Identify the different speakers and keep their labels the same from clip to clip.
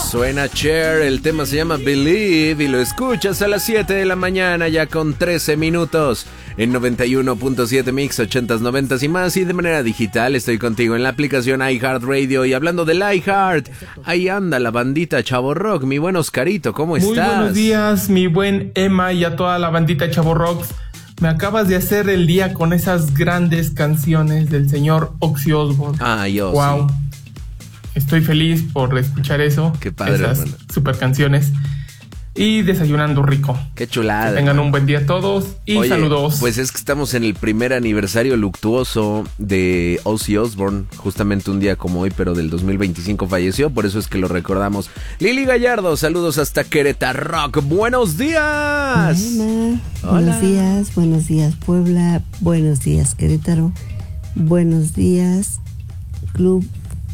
Speaker 1: Suena Cher, el tema se llama Believe y lo escuchas a las 7 de la mañana ya con 13 minutos en 91.7 Mix, 80s, 90s y más, y de manera digital estoy contigo en la aplicación iHeartRadio. Y hablando del iHeart, ahí anda la bandita Chavo Rock. Mi buen Oscarito, ¿cómo estás?
Speaker 2: Muy buenos días, mi buen Emma, y a toda la bandita Chavo Rocks. Me acabas de hacer el día con esas grandes canciones del señor Ozzy Osbourne.
Speaker 1: Ah, yo
Speaker 2: wow.
Speaker 1: Sí.
Speaker 2: Estoy feliz por escuchar eso.
Speaker 1: Qué padre,
Speaker 2: esas
Speaker 1: hermano.
Speaker 2: Super canciones. Y desayunando rico.
Speaker 1: Qué chulada.
Speaker 2: Que tengan un buen día todos y
Speaker 1: Oye,
Speaker 2: saludos.
Speaker 1: Pues es que estamos en el primer aniversario luctuoso de Ozzy Osbourne. Justamente un día como hoy, pero del 2025 falleció. Por eso es que lo recordamos. Lili Gallardo, saludos hasta Querétaro Rock. ¡Buenos días!
Speaker 3: Hola.
Speaker 1: Hola.
Speaker 3: Buenos días Puebla, buenos días Querétaro, buenos días Club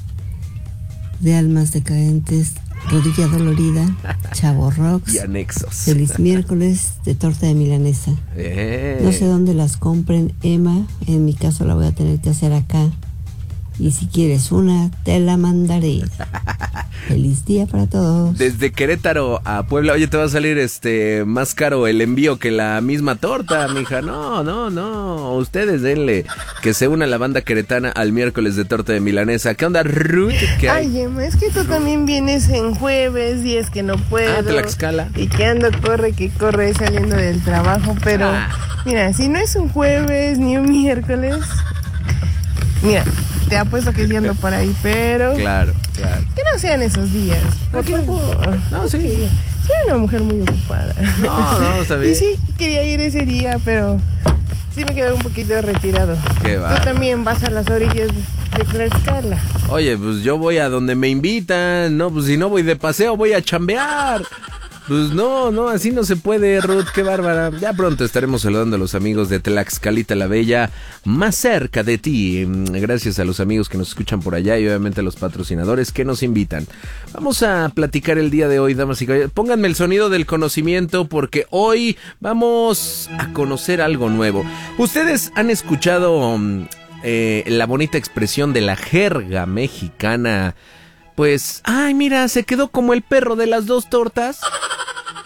Speaker 3: de Almas Decadentes, Rodilla Dolorida, Chavo Rocks
Speaker 1: Y anexos.
Speaker 3: Feliz miércoles de torta de milanesa. No sé dónde las compren, Emma, en mi caso la voy a tener que hacer acá. Y si quieres una, te la mandaré. Feliz día para todos.
Speaker 1: Desde Querétaro a Puebla, oye, te va a salir más caro el envío que la misma torta, mija. No, ustedes denle que se una la banda queretana al miércoles de torta de milanesa. ¿Qué onda, Ruth? ¿Qué hay?
Speaker 4: Ay, Emma, es que tú también vienes en jueves y es que no puedo.
Speaker 1: Tlaxcala.
Speaker 4: Y que ando corre saliendo del trabajo, pero mira, si no es un jueves ni un miércoles, mira, te apuesto que sí ando por ahí, pero
Speaker 1: Claro.
Speaker 4: que no sean esos días, por favor.
Speaker 1: No, sí.
Speaker 4: Soy una mujer muy ocupada.
Speaker 1: No, está bien.
Speaker 4: Y sí, quería ir ese día, pero sí me quedé un poquito retirado.
Speaker 1: Qué
Speaker 4: Tú
Speaker 1: va.
Speaker 4: también vas a las orillas de Tlaxcala.
Speaker 1: Oye, pues yo voy a donde me invitan. No, pues si no voy de paseo, voy a chambear. Pues no, así no se puede, Ruth, qué bárbara. Ya pronto estaremos saludando a los amigos de Tlaxcalita la Bella, más cerca de ti. Gracias a los amigos que nos escuchan por allá y obviamente a los patrocinadores que nos invitan. Vamos a platicar el día de hoy, damas y caballeros. Pónganme el sonido del conocimiento porque hoy vamos a conocer algo nuevo. ¿Ustedes han escuchado la bonita expresión de la jerga mexicana? Pues, ay, mira, se quedó como el perro de las dos tortas.